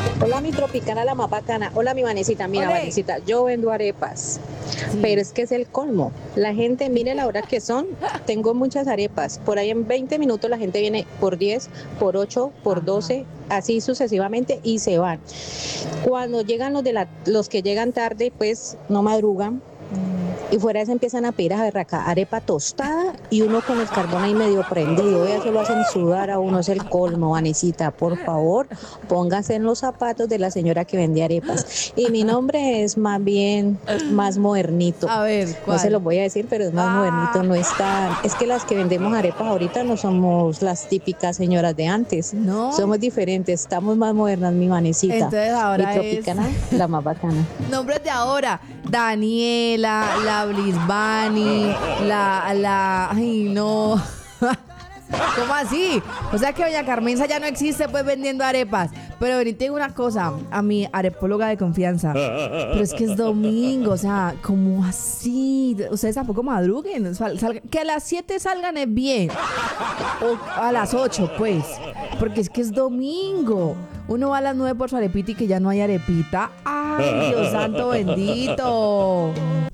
Hola mi tropicana, la más bacana. Hola mi Vanesita, mira Ole. Vanesita, yo vendo arepas, pero Sí. es que es el colmo. La gente, mire la hora que son, tengo muchas arepas. Por ahí en 20 minutos la gente viene por 10, por 8, por Ajá. 12, así sucesivamente y se van. Cuando llegan los que llegan tarde, pues no madrugan. Mm. Y fuera de eso empiezan a pedir a berraca arepa tostada y uno con el carbón ahí medio prendido. Vea, eso lo hacen sudar a uno, es el colmo, Vanesita. Por favor, póngase en los zapatos de la señora que vende arepas. Y mi nombre es más bien más modernito. A ver, No se lo ¿cuál? voy a decir, pero es más modernito, Ah, no es tan... Es que las que vendemos arepas ahorita no somos las típicas señoras de antes. no. Somos diferentes, estamos más modernas, mi Vanesita. Entonces Mi ahora es tropicana, la más bacana. nombres de ahora. Daniela, la Blisbani, ay no. ¿Cómo así? O sea que doña Carmenza ya no existe pues vendiendo arepas. Pero ahorita digo una cosa, a mi arepóloga de confianza. Pero es que es domingo, o sea, ¿cómo así? Ustedes tampoco madruguen. Que a las 7 salgan es bien. O a las 8 pues. Porque es que es domingo. Uno va a las 9 por su arepita y que ya no hay arepita. ¡Ay, Dios santo bendito!